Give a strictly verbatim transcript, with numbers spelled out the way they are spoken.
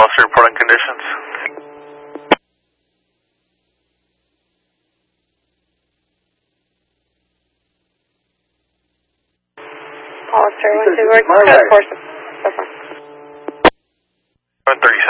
officer reporting conditions. Officer, one two, we're code four. one thirty